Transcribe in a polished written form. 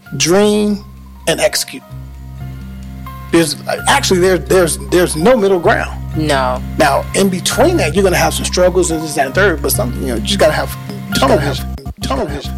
dream, and execute. There's no middle ground. No. Now, in between that, you're gonna have some struggles and this, that, and third. But you just gotta have tunnel vision.